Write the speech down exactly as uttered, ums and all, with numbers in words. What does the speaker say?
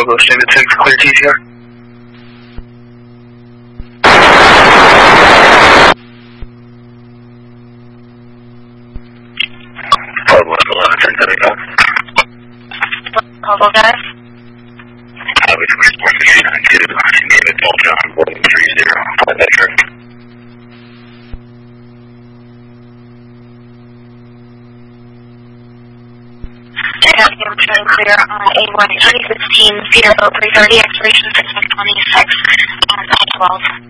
Bravo, Standard six, clear T C R. Bravo, eleven, ten, ten, eight, Bravo, guys. Highway twenty-four fifty-nine, two, David Paul John, one three zero, five metric. Turn clear on A one twenty fifteen, Peterbilt three thirty, expiration six twenty-six, on twelve.